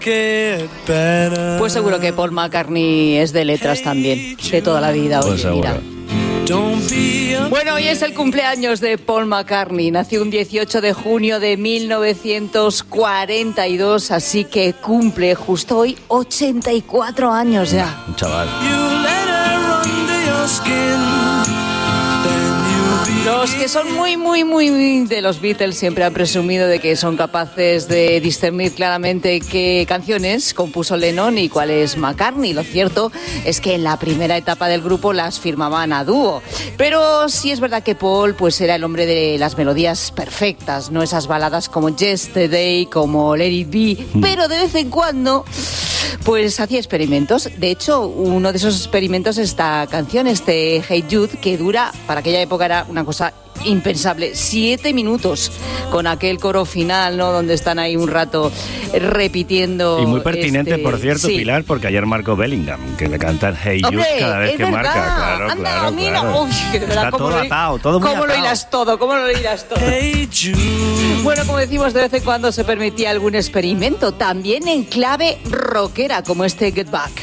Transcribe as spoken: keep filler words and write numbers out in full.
Pues seguro que Paul McCartney es de letras también, de toda la vida. Oye, pues mira. Bueno, hoy es el cumpleaños de Paul McCartney. Nació un dieciocho de junio de mil novecientos cuarenta y dos, así que cumple justo hoy ochenta y cuatro años ya. Un chaval. Los que son muy, muy, muy de los Beatles siempre han presumido de que son capaces de discernir claramente qué canciones compuso Lennon y cuáles McCartney. Lo cierto es que en la primera etapa del grupo las firmaban a dúo. Pero sí es verdad que Paul pues era el hombre de las melodías perfectas, no esas baladas como Yesterday, como Let It Be, pero de vez en cuando pues hacía experimentos. De hecho, uno de esos experimentos es esta canción, este Hey Jude, que dura, para aquella época era una cosa impensable, siete minutos, con aquel coro final, ¿no? Donde están ahí un rato repitiendo. Y muy pertinente, este... por cierto, sí. Pilar, porque ayer marcó Bellingham, que le cantan Hey Jude cada vez que verdad. marca. Claro, Anda, claro, mira. claro. Uy, que de verdad, está todo lo, atado, todo muy ¿Cómo atado. lo irás todo? ¿Cómo lo irás todo? Hey Jude. Bueno, como decimos, de vez en cuando se permitía algún experimento, también en clave rockera, como este Get Back.